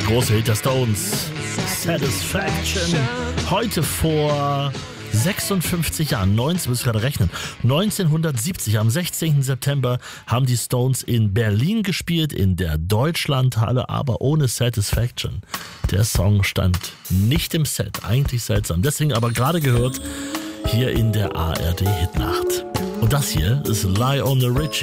große Hit der Stones, Satisfaction. Heute vor 56 Jahren, muss ich gerade rechnen, 1970, am 16. September haben die Stones in Berlin gespielt, in der Deutschlandhalle, aber ohne Satisfaction. Der Song stand nicht im Set, eigentlich seltsam. Deswegen aber gerade gehört hier in der ARD Hitnacht. Und das hier ist Lionel Richie.